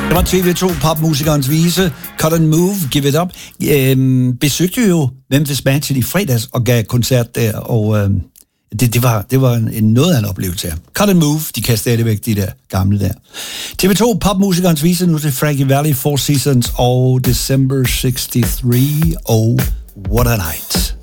Det var TV2 popmusikernes vise, Cut and Move, Give It Up. Besøgte jo Memphis Mansion i fredags og gav koncert der, og det var en noget af en oplevelse her. Cut and Move, de kan stadigvæk de der gamle der. TV2 popmusikernes vise nu til Frankie Valli, Four Seasons og December 63, og What a Night.